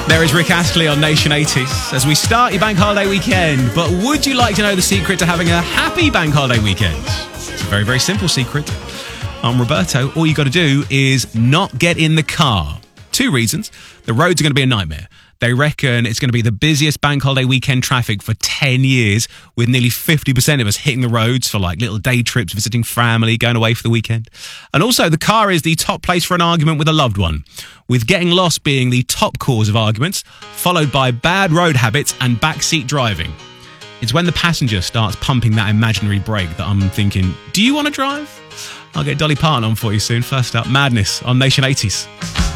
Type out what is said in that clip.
There is Rick Astley on Nation 80s as we start your bank holiday weekend. But would you like to know the secret to having a happy bank holiday weekend? It's a very, very simple secret. I'm Roberto. All you got to do is not get in the car. 2 reasons. The roads are going to be a nightmare. They reckon it's going to be the busiest bank holiday weekend traffic for 10 years, with nearly 50% of us hitting the roads for like little day trips, visiting family, going away for the weekend. And also, the car is the top place for an argument with a loved one, with getting lost being the top cause of arguments, followed by bad road habits and backseat driving. It's when the passenger starts pumping that imaginary brake that I'm thinking, do you want to drive? I'll get Dolly Parton on for you soon. First up, Madness on Nation 80s.